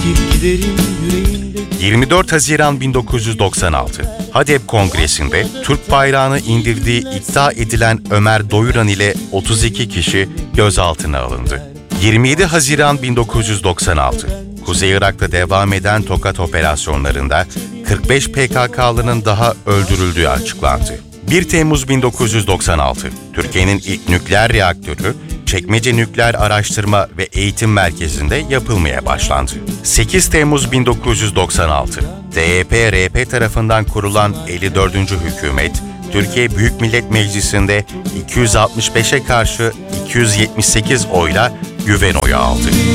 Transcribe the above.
Çekip giderim yüreğimde. 24 Haziran 1996, HADEP Kongresi'nde Türk bayrağını indirdiği iddia edilen Ömer Doyuran ile 32 kişi gözaltına alındı. 27 Haziran 1996, Kuzey Irak'ta devam eden Tokat operasyonlarında 45 PKK'lının daha öldürüldüğü açıklandı. 1 Temmuz 1996, Türkiye'nin ilk nükleer reaktörü Çekmece Nükleer Araştırma ve Eğitim Merkezi'nde yapılmaya başlandı. 8 Temmuz 1996, DYP-RP tarafından kurulan 54. hükümet, Türkiye Büyük Millet Meclisi'nde 265'e karşı 278 oyla güven oyu aldı.